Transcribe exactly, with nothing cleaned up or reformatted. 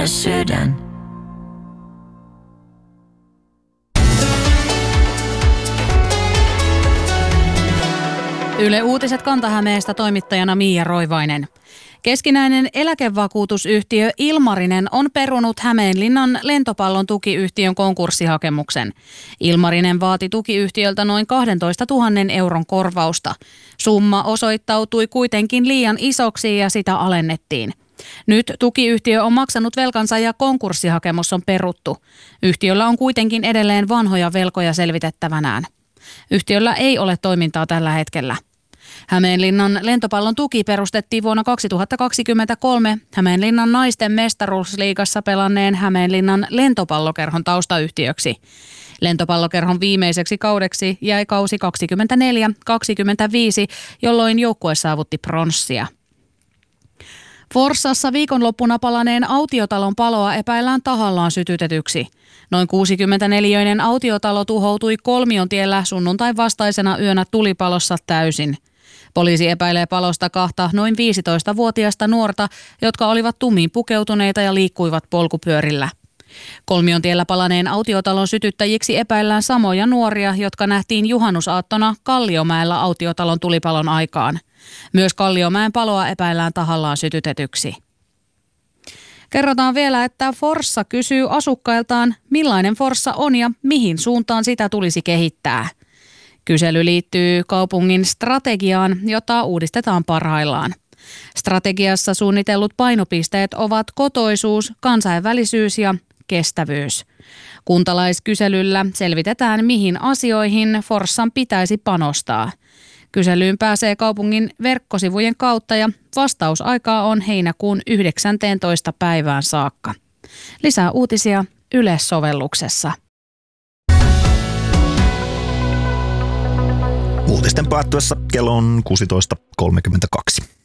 Yle Sydän. Yle Uutiset Kanta-Hämeestä, toimittajana Miia Roivainen. Keskinäinen eläkevakuutusyhtiö Ilmarinen on perunut Hämeenlinnan lentopallon tukiyhtiön konkurssihakemuksen. Ilmarinen vaati tukiyhtiöltä noin kaksitoistatuhatta euron korvausta. Summa osoittautui kuitenkin liian isoksi ja sitä alennettiin. Nyt tukiyhtiö on maksanut velkansa ja konkurssihakemus on peruttu. Yhtiöllä on kuitenkin edelleen vanhoja velkoja selvitettävänään. Yhtiöllä ei ole toimintaa tällä hetkellä. Hämeenlinnan lentopallon tuki perustettiin vuonna kaksituhattakaksikymmentäkolme Hämeenlinnan naisten mestaruusliigassa pelanneen Hämeenlinnan lentopallokerhon taustayhtiöksi. Lentopallokerhon viimeiseksi kaudeksi jäi kausi kaksikymmentäneljä kaksikymmentäviisi, jolloin joukkue saavutti pronssia. Forssassa viikonloppuna palaneen autiotalon paloa epäillään tahallaan sytytetyksi. Noin kuusikymmentäneliöinen autiotalo tuhoutui Kolmiontiellä sunnuntain vastaisena yönä tulipalossa täysin. Poliisi epäilee palosta kahta noin viisitoistavuotiaista nuorta, jotka olivat tummiin pukeutuneita ja liikkuivat polkupyörillä. Kolmiontiellä palaneen autiotalon sytyttäjiksi epäillään samoja nuoria, jotka nähtiin juhannusaattona Kalliomäellä autiotalon tulipalon aikaan. Myös Kalliomäen paloa epäillään tahallaan sytytetyksi. Kerrotaan vielä, että Forssa kysyy asukkailtaan, millainen Forssa on ja mihin suuntaan sitä tulisi kehittää. Kysely liittyy kaupungin strategiaan, jota uudistetaan parhaillaan. Strategiassa suunnitellut painopisteet ovat kotoisuus, kansainvälisyys ja kestävyys. Kuntalaiskyselyllä selvitetään, mihin asioihin Forssan pitäisi panostaa. Kyselyyn pääsee kaupungin verkkosivujen kautta ja vastausaikaa on heinäkuun yhdeksästoista päivään saakka. Lisää uutisia Yle-sovelluksessa. Uutisten päättyessä kello on kuusitoista kolmekymmentäkaksi.